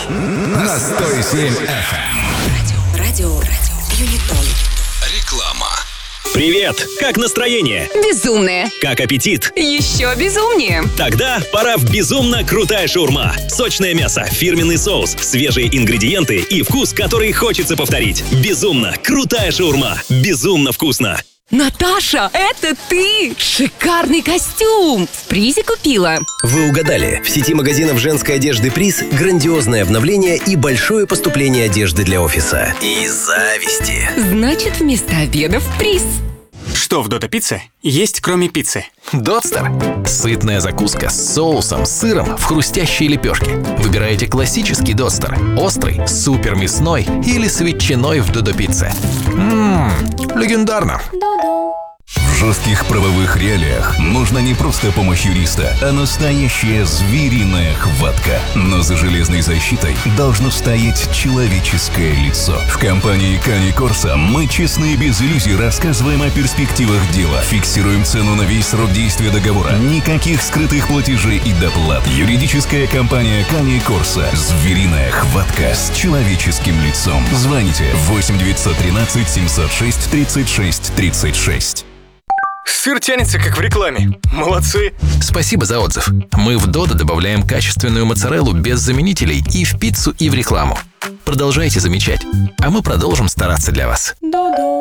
на 107 FM. Радио Юнитон. Реклама. Привет! Как настроение? Безумное. Как аппетит? Еще безумнее. Тогда пора в безумно крутая шаурма. Сочное мясо, фирменный соус, свежие ингредиенты и вкус, который хочется повторить. Безумно крутая шаурма. Безумно вкусно. Наташа, это ты! Шикарный костюм! В призе купила. Вы угадали. В сети магазинов женской одежды «Приз» грандиозное обновление и большое поступление одежды для офиса. И зависти. Значит, вместо обеда в приз. Что в Додо Пицце есть, кроме пиццы? Дотстер. Сытная закуска с соусом, сыром в хрустящей лепешке. Выбираете классический Дотстер, острый, супер мясной или с ветчиной в Додо Пицце. Легендарно. В жестких правовых реалиях нужна не просто помощь юриста, а настоящая звериная хватка. Но за железной защитой должно стоять человеческое лицо. В компании Кани Корса мы честно и без иллюзий рассказываем о перспективах дела. Фиксируем цену на весь срок действия договора. Никаких скрытых платежей и доплат. Юридическая компания Кани Корса. Звериная хватка с человеческим лицом. Звоните 8 913 706 36 36. Сыр тянется, как в рекламе. Молодцы. Спасибо за отзыв. Мы в Додо добавляем качественную моцареллу без заменителей и в пиццу, и в рекламу. Продолжайте замечать, а мы продолжим стараться для вас. Додо.